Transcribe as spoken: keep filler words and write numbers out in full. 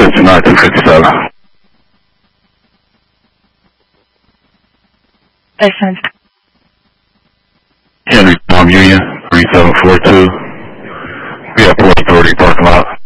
two nine two five seven. Listen. Henry Palm Union, three seven four two. We have Port Authority parking lot.